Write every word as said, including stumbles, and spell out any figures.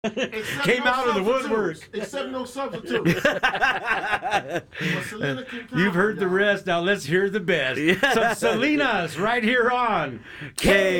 Except Came no out of the substitutes. woodwork. Except no substitutes. But Selena can count, You've heard the y'all. rest. Now let's hear the best. Some Selena's right here on K